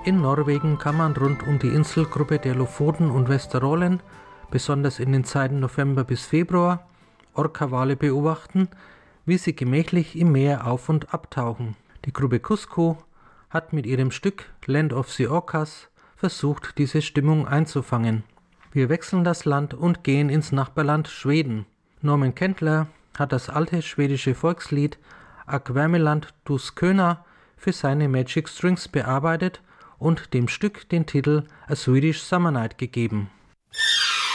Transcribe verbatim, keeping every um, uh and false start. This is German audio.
In Norwegen kann man rund um die Inselgruppe der Lofoten und Vesterålen, besonders in den Zeiten November bis Februar, Orca-Wale beobachten, wie sie gemächlich im Meer auf- und abtauchen. Die Gruppe Cusco hat mit ihrem Stück Land of the Orcas versucht, diese Stimmung einzufangen. Wir wechseln das Land und gehen ins Nachbarland Schweden. Norman Kendler hat das alte schwedische Volkslied Akvärmeland Tusköna für seine Magic Strings bearbeitet und dem Stück den Titel A Swedish Summer Night gegeben.